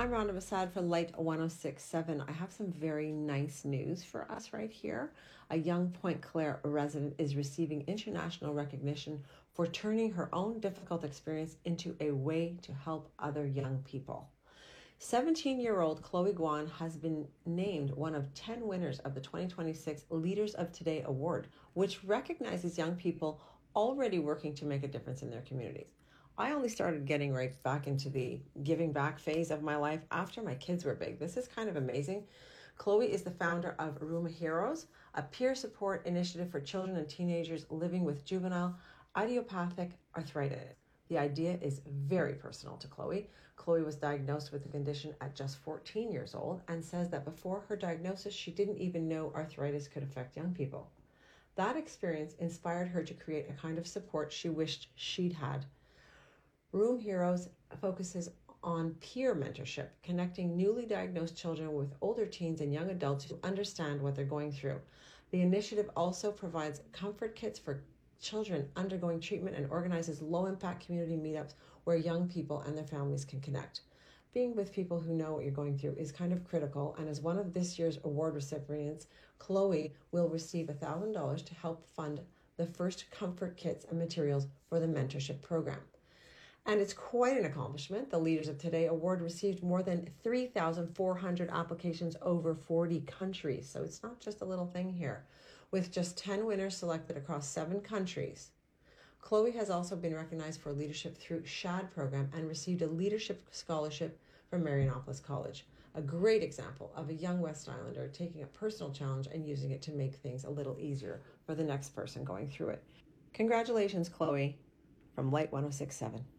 I'm Rhonda Masad for Light 1067. I have some very nice news for us right here. A young Point Claire resident is receiving international recognition for turning her own difficult experience into a way to help other young people. 17-year-old Chloe Guan has been named one of 10 winners of the 2026 Leaders of Today Award, which recognizes young people already working to make a difference in their communities. I only started getting right back into the giving back phase of my life after my kids were big. This is kind of amazing. Chloe is the founder of Room Heroes, a peer support initiative for children and teenagers living with juvenile idiopathic arthritis. The idea is very personal to Chloe. Chloe was diagnosed with the condition at just 14 years old and says that before her diagnosis, she didn't even know arthritis could affect young people. That experience inspired her to create a kind of support she wished she'd had. Room Heroes focuses on peer mentorship, connecting newly diagnosed children with older teens and young adults who understand what they're going through. The initiative also provides comfort kits for children undergoing treatment and organizes low-impact community meetups where young people and their families can connect. Being with people who know what you're going through is kind of critical, and as one of this year's award recipients, Chloe will receive $1,000 to help fund the first comfort kits and materials for the mentorship program. And it's quite an accomplishment. The Leaders of Today Award received more than 3,400 applications over 40 countries. So it's not just a little thing here. With just 10 winners selected across 7 countries. Chloe has also been recognized for leadership through SHAD program and received a leadership scholarship from Marianopolis College. A great example of a young West Islander taking a personal challenge and using it to make things a little easier for the next person going through it. Congratulations, Chloe, from Light 1067.